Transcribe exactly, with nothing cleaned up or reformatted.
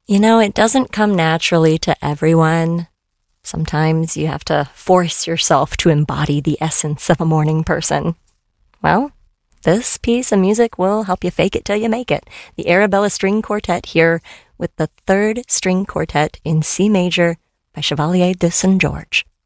You know, it doesn't come naturally to everyone. Sometimes you have to force yourself to embody the essence of a morning person. Well, this piece of music will help you fake it till you make it. The Arabella String Quartet here with the Third String Quartet in C major by Chevalier de Saint George.